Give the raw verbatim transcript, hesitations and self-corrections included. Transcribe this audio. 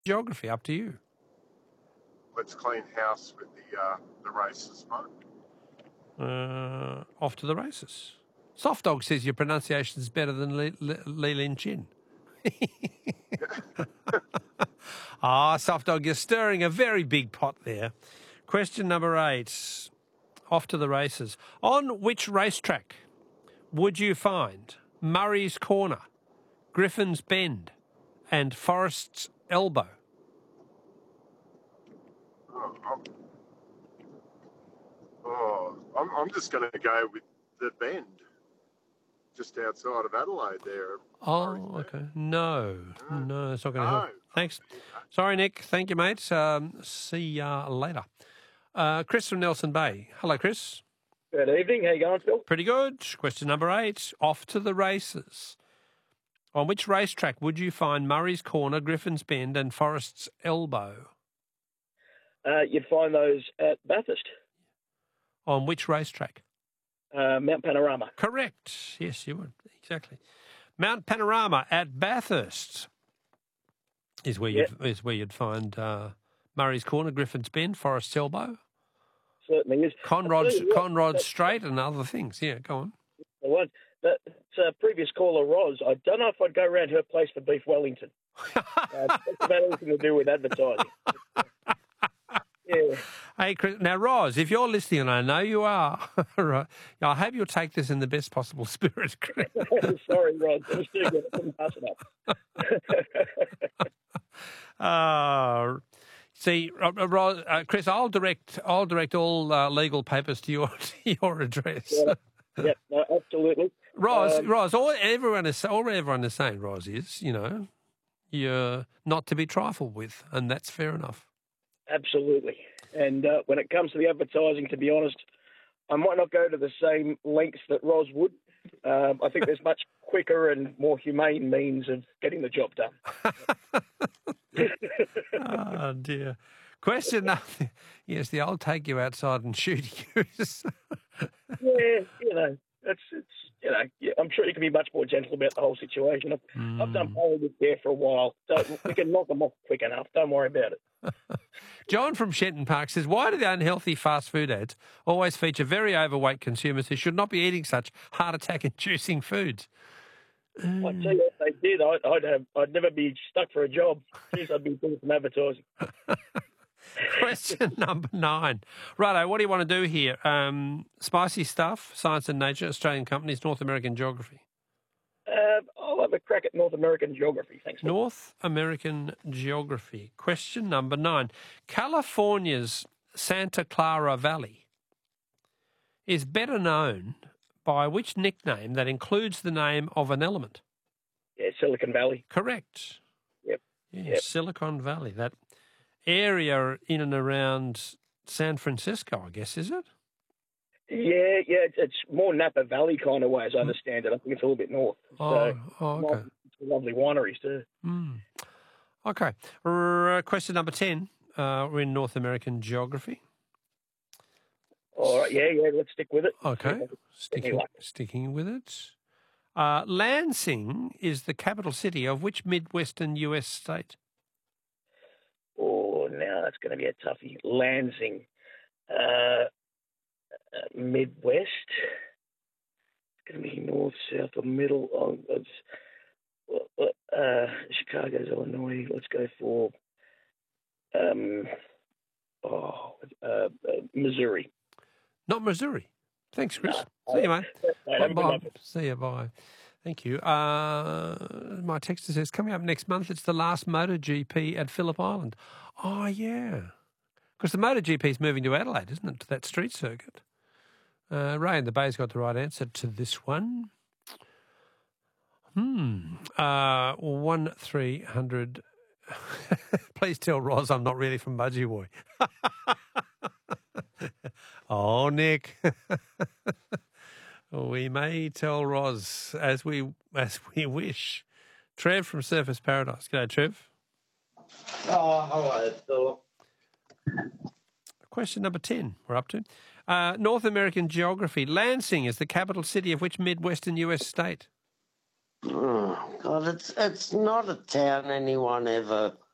Geography, up to you. Let's clean house with the uh, the races, mate. Uh, off to the races. Soft Dog says your pronunciation is better than Li, Li, Li Lin Chin. Ah, Soft Dog, you're stirring a very big pot there. Question number eight. Off to the races. On which racetrack would you find Murray's Corner, Griffin's Bend, and Forest's Elbow? Oh, I'm, oh, I'm, I'm just going to go with the Bend, just outside of Adelaide there. Oh, okay. No, no, no that's not going to no. help. Thanks. Sorry, Nick. Thank you, mate. Um, see ya later. Uh, Chris from Nelson Bay. Hello, Chris. Good evening. How you going, Phil? Pretty good. Question number eight. Off to the races. On which racetrack would you find Murray's Corner, Griffin's Bend, and Forest's Elbow? Uh, you'd find those at Bathurst. On which racetrack? Uh, Mount Panorama. Correct. Yes, you would. Exactly. Mount Panorama at Bathurst is where yep. you'd is where you'd find uh, Murray's Corner, Griffin's Bend, Forest's Elbow. Certainly is. Conrod's Conrod's Strait and other things. Yeah, go on. The one that uh, previous caller Roz. I don't know if I'd go around her place for beef Wellington. uh, it's about anything to do with advertising. Yeah. Hey, Chris, now, Roz, if you're listening, and I know you are, right, I hope you'll take this in the best possible spirit, Chris. Sorry, Roz. I was too good. I couldn't pass it up. uh, see, Roz, uh, Chris, I'll direct I'll direct all uh, legal papers to your to your address. Yeah, yeah no, absolutely. Roz, um, Roz, all everyone is all everyone is saying, Roz, is, you know, you're not to be trifled with, and that's fair enough. Absolutely. And uh, when it comes to the advertising, to be honest, I might not go to the same lengths that Roz would. Um, I think there's much quicker and more humane means of getting the job done. Oh, dear. Question number... Yes, the I'll take you outside and shoot you. Yeah, you know, it's, it's you know, yeah, I'm sure you can be much more gentle about the whole situation. I've, mm. I've done politics there for a while, so we can knock them off quick enough. Don't worry about it. John from Shenton Park says, why do the unhealthy fast food ads always feature very overweight consumers who should not be eating such heart attack-inducing foods? Um, I tell you what, they did. I'd, I'd have, I'd never be stuck for a job. Jeez, I'd be doing some advertising. Question number nine. Righto, what do you want to do here? Um, spicy stuff, Science and Nature, Australian companies, North American Geography. Uh, I'll have a crack at North American Geography. Thanks. North American Geography. Question number nine. California's Santa Clara Valley is better known by which nickname that includes the name of an element? Yeah, Silicon Valley. Correct. Yep. Yeah, yep. Silicon Valley. That area in and around San Francisco, I guess, is it? Yeah, yeah, it's, it's more Napa Valley kind of way, as I understand it. I think it's a little bit north. Oh, so, oh okay. Lovely wineries too. Mm. Okay. R- question number ten. Uh, we're in North American Geography. All right, yeah, yeah, let's stick with it. Okay, sticking, sticking with it. Uh, Lansing is the capital city of which Midwestern U S state? Oh, now that's going to be a toughie. Lansing. Uh, uh, Midwest. It's going to be north, south, or middle. Oh, it's, uh, Chicago's Illinois. Let's go for um, oh, uh, uh, Missouri. Not Missouri. Thanks, Chris. No, See you, mate. No, bye, bye. See you. Bye. Thank you. Uh, my texter says, coming up next month, it's the last MotoGP at Phillip Island. Oh, yeah. Because the MotoGP is moving to Adelaide, isn't it, to that street circuit? Uh, Ray in the Bay's got the right answer to this one. Hmm. Uh, one three hundred. Please tell Roz I'm not really from Budgie Boy. Oh, Nick. We may tell Roz as we as we wish. Trev from Surfers Paradise. G'day, Trev. Oh, hello, Philip. Question number ten we're up to. Uh, North American Geography. Lansing is the capital city of which Midwestern U S state? Oh, God, it's it's not a town anyone ever